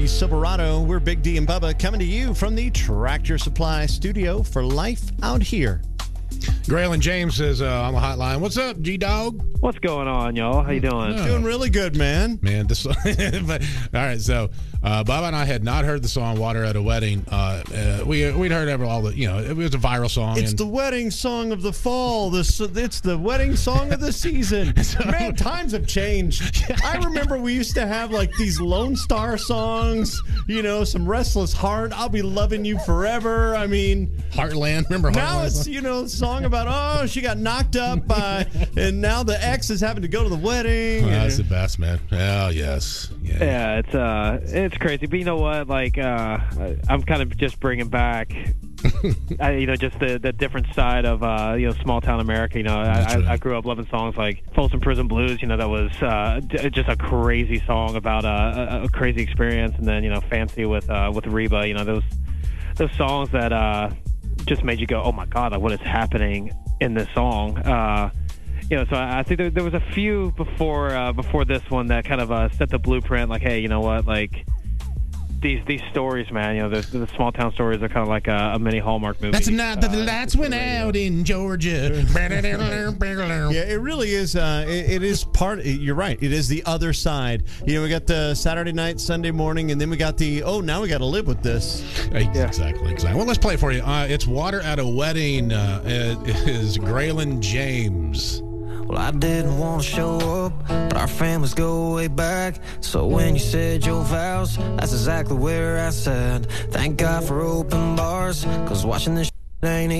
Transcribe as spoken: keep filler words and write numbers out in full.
Silverado, we're Big D and Bubba coming to you from the Tractor Supply Studio for Life Out Here. Graylin James is uh, on the hotline. What's up, G-Dog? What's going on, y'all? How you doing? Yeah. Doing really good, man. Man, this. but, all right, so uh, Bubba and I had not heard the song "Water at a Wedding." Uh, uh, we we'd heard every, all the, you know, it was a viral song. It's and, the wedding song of the fall. This it's the wedding song of the season. Man, times have changed. I remember we used to have like these Lone Star songs. You know, some Restless Heart. I'll be loving you forever. I mean, Heartland. Remember Heartland? Now it's you know, a song about oh she got knocked up by, and now the ex is having to go to the wedding. Oh, that's the best, man. Oh, yes. Yeah. yeah, it's uh, it's crazy. But you know what? Like, uh, I'm kind of just bringing back, I, you know, just the, the different side of, uh, you know, small town America. You know, I, right. I, I grew up loving songs like Folsom Prison Blues. You know, that was uh, d- just a crazy song about uh, a, a crazy experience. And then, you know, Fancy with uh, with Reba. You know, those those songs that uh, just made you go, oh my God, like what is happening in this song? Uh, You know, so I think there, there was a few before uh, before this one that kind of uh, set the blueprint. Like, hey, you know what? Like these these stories, man. You know, the, the small town stories are kind of like a, a mini Hallmark movie. That's the night that the uh, lights went out in Georgia. Yeah, it really is. Uh, it, it is part. You're right. It is the other side. You know, we got the Saturday night, Sunday morning, and then we got the oh, now we got to live with this. Yeah. Exactly. Exactly. Well, let's play it for you. Uh, it's "Water at a Wedding." Uh, it is Graylin James. Well, I didn't want to show up, but our families go way back. So when you said your vows, that's exactly where I said, thank God for open bars, cause watching this shit ain't